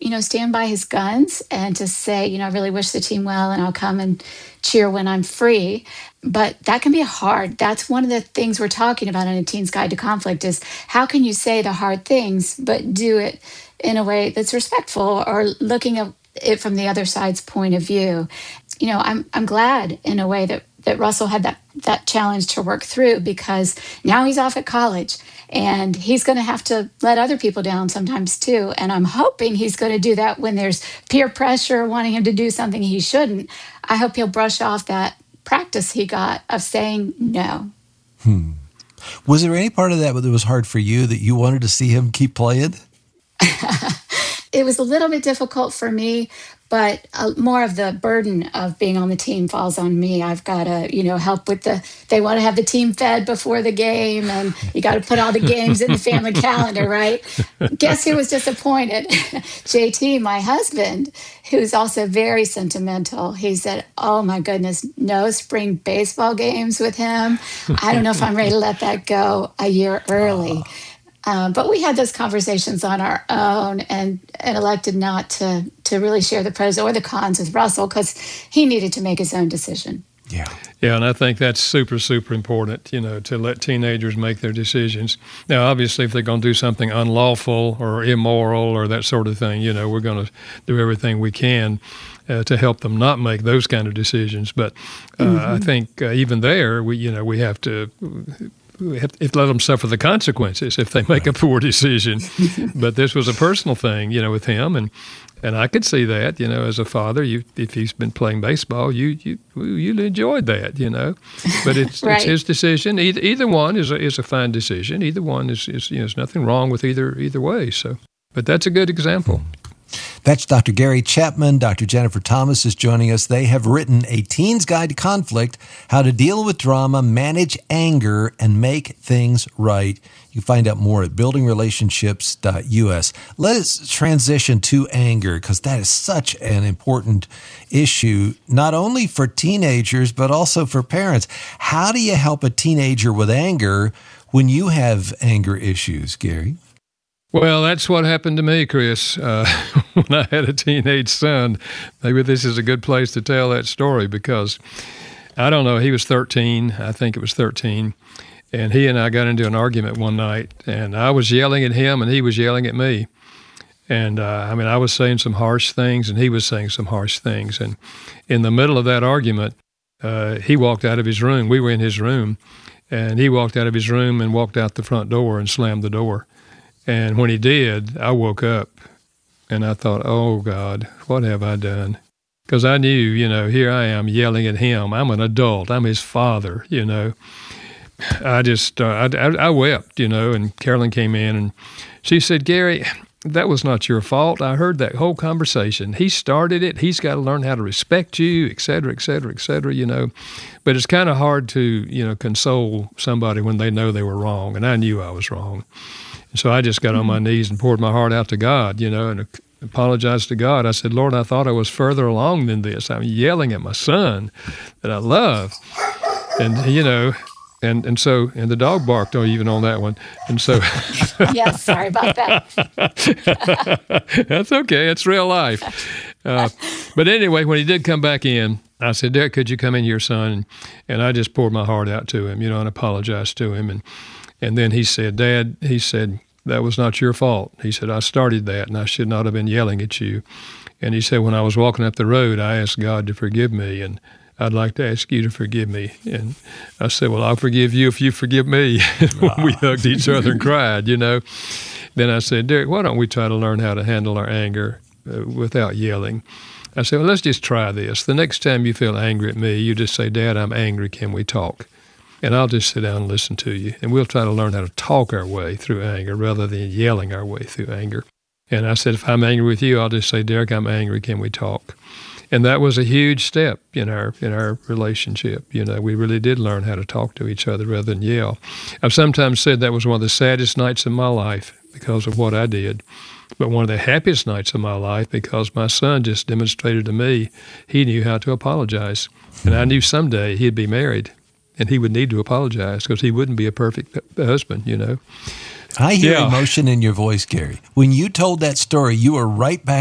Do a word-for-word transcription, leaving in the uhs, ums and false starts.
you know, stand by his guns and to say, you know, I really wish the team well and I'll come and cheer when I'm free. But that can be hard. That's one of the things we're talking about in A Teen's Guide to Conflict is how can you say the hard things, but do it in a way that's respectful or looking at it from the other side's point of view. You know, I'm I'm glad in a way that that Russell had that that challenge to work through because now he's off at college and he's going to have to let other people down sometimes too. And I'm hoping he's going to do that when there's peer pressure wanting him to do something he shouldn't. I hope he'll brush off that practice he got of saying no. Hmm. Was there any part of that that was hard for you that you wanted to see him keep playing? It was a little bit difficult for me, but uh, more of the burden of being on the team falls on me. I've got to, you know, help with the, they want to have the team fed before the game, and you got to put all the games in the family calendar, right? Guess who was disappointed? J T, my husband, who's also very sentimental. He said, oh my goodness, no spring baseball games with him. I don't know if I'm ready to let that go a year early. Oh. Um, but we had those conversations on our own and, and elected not to to really share the pros or the cons with Russell because he needed to make his own decision. Yeah. Yeah, and I think that's super, super important, you know, to let teenagers make their decisions. Now, obviously, if they're going to do something unlawful or immoral or that sort of thing, you know, we're going to do everything we can uh, to help them not make those kind of decisions. But uh, mm-hmm. I think uh, even there, we, you know, we have to... We have to let them suffer the consequences if they make a poor decision. But this was a personal thing, you know, with him, and and I could see that, you know, as a father, you if he's been playing baseball, you you you enjoyed that, you know. But it's right. It's his decision. Either either one is a, is a fine decision. Either one is, is you know, there's nothing wrong with either either way. So, but that's a good example. That's Doctor Gary Chapman. Doctor Jennifer Thomas is joining us. They have written A Teen's Guide to Conflict, How to Deal with Drama, Manage Anger, and Make Things Right. You can find out more at building relationships dot U S. Let us transition to anger because that is such an important issue, not only for teenagers, but also for parents. How do you help a teenager with anger when you have anger issues, Gary? Well, that's what happened to me, Chris, uh, when I had a teenage son. Maybe this is a good place to tell that story because, I don't know, he was thirteen, I think it was thirteen, and he and I got into an argument one night, and I was yelling at him, and he was yelling at me. And, uh, I mean, I was saying some harsh things, and he was saying some harsh things. And in the middle of that argument, uh, he walked out of his room. We were in his room, and he walked out of his room and walked out the front door and slammed the door. And when he did, I woke up and I thought, oh, God, what have I done? Because I knew, you know, here I am yelling at him. I'm an adult. I'm his father, you know. I just, uh, I, I, I wept, you know, and Carolyn came in and she said, Gary, that was not your fault. I heard that whole conversation. He started it. He's got to learn how to respect you, et cetera, et cetera, et cetera, you know. But it's kind of hard to, you know, console somebody when they know they were wrong. And I knew I was wrong. So I just got on my knees and poured my heart out to God, you know, and apologized to God. I said, Lord, I thought I was further along than this. I'm yelling at my son that I love. And, you know, and, and so, and the dog barked oh, even on that one. And so. Yeah, sorry about that. That's okay. It's real life. Uh, but anyway, when he did come back in, I said, Derek, could you come in here, son? And, and I just poured my heart out to him, you know, and apologized to him. And And then he said, Dad, he said, that was not your fault. He said, I started that, and I should not have been yelling at you. And he said, when I was walking up the road, I asked God to forgive me, and I'd like to ask you to forgive me. And I said, well, I'll forgive you if you forgive me. We hugged each other and cried, you know. Then I said, Derek, why don't we try to learn how to handle our anger uh, without yelling? I said, well, let's just try this. The next time you feel angry at me, you just say, Dad, I'm angry. Can we talk? And I'll just sit down and listen to you. And we'll try to learn how to talk our way through anger rather than yelling our way through anger. And I said, if I'm angry with you, I'll just say, Derek, I'm angry. Can we talk? And that was a huge step in our in our relationship. You know, we really did learn how to talk to each other rather than yell. I've sometimes said that was one of the saddest nights of my life because of what I did. But one of the happiest nights of my life because my son just demonstrated to me he knew how to apologize. And I knew someday he'd be married. And he would need to apologize because he wouldn't be a perfect husband, you know. I hear yeah. emotion in your voice, Gary. When you told that story, you were right back